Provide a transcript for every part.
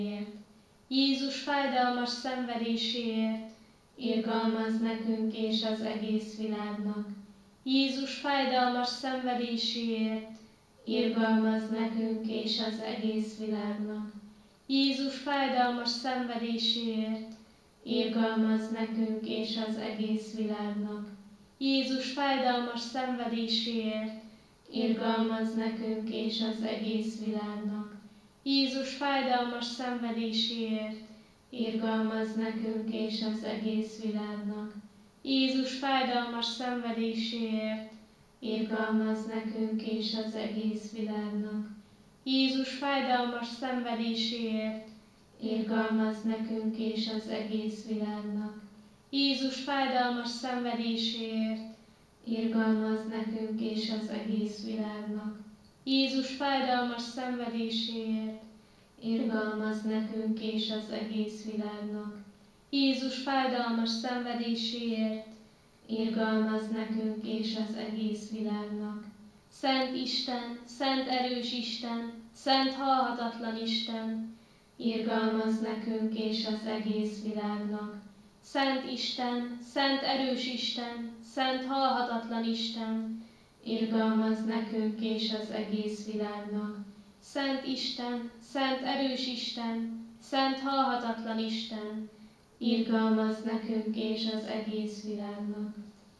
Jézus fájdalmas szenvedéséért irgalmaz nekünk és az egész világnak. Jézus fájdalmas szenvedéséért irgalmaz nekünk és az egész világnak. Jézus fájdalmas szenvedéséért irgalmaz nekünk és az egész világnak. Jézus fájdalmas szenvedéséért irgalmaz nekünk és az egész világnak. Jézus fájdalmas szenvedéséért irgalmaz nekünk és az egész világnak. Jézus fájdalmas szenvedéséért irgalmaz nekünk és az egész világnak. Jézus fájdalmas szenvedéséért irgalmaz nekünk és az egész világnak. Jézus fájdalmas szenvedéséért irgalmaz nekünk és az egész világnak. Jézus fájdalmas szenvedéséért irgalmaz nekünk és az egész világnak. Jézus fájdalmas szenvedéséért irgalmaz nekünk és az egész világnak. Szent Isten, szent erős Isten, szent halhatatlan Isten, irgalmaz nekünk és az egész világnak. Szent Isten, szent erős Isten, szent halhatatlan Isten, irgalmaz nekünk és az egész világnak. Szent Isten, szent erős Isten, szent halhatatlan Isten, irgalmaz nekünk és az egész világnak.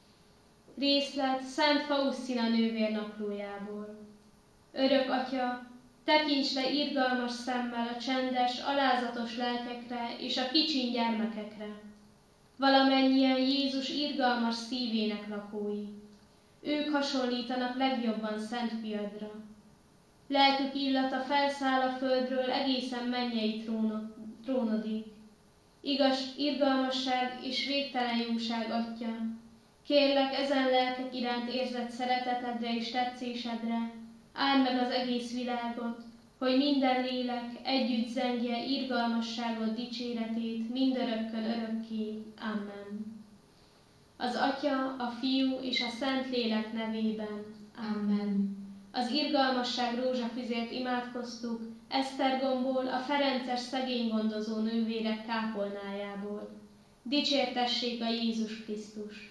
Részlet Szent Faustina nővér naplójából. Örök Atya, tekints le irgalmas szemmel a csendes, alázatos lelkekre és a kicsiny gyermekekre, valamennyien Jézus irgalmas szívének lakói. Ők hasonlítanak legjobban Szent Fiadra. Lelkük illata felszáll a földről egészen mennyei trónodig. Irgalmasság és végtelen jóság Atya, kérlek ezen lelkek iránt érzett szeretetedre és tetszésedre, áld meg az egész világot, hogy minden lélek együtt zengje irgalmasságod dicséretét mindörökkön örökké. Amen. Az Atya, a Fiú és a Szentlélek nevében. Amen. Az irgalmasság rózsafüzért imádkoztuk, Esztergomból, a ferences szegénygondozó nővérek kápolnájából. Dicsértessék a Jézus Krisztus!